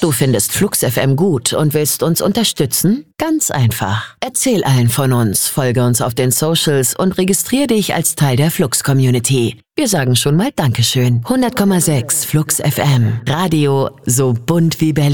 Du findest Flux FM gut und willst uns unterstützen? Ganz einfach. Erzähl allen von uns, folge uns auf den Socials und registrier dich als Teil der Flux-Community. Wir sagen schon mal Dankeschön. 100,6 Flux FM. Radio so bunt wie Berlin.